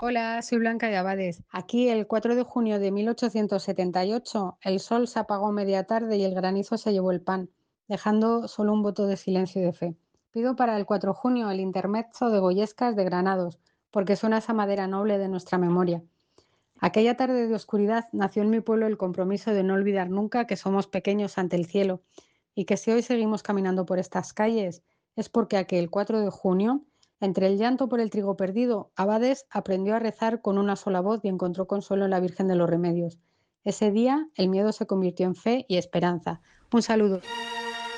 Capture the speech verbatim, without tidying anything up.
Hola, soy Blanca de Abades. Aquí, el cuatro de junio de mil ochocientos setenta y ocho, el sol se apagó media tarde y el granizo se llevó el pan, dejando solo un voto de silencio y de fe. Pido para el cuatro de junio el intermezzo de Goyescas de Granados, porque suena esa madera noble de nuestra memoria. Aquella tarde de oscuridad nació en mi pueblo el compromiso de no olvidar nunca que somos pequeños ante el cielo y que si hoy seguimos caminando por estas calles es porque aquel cuatro de junio, entre el llanto por el trigo perdido, Abades aprendió a rezar con una sola voz y encontró consuelo en la Virgen de los Remedios. Ese día el miedo se convirtió en fe y esperanza. Un saludo.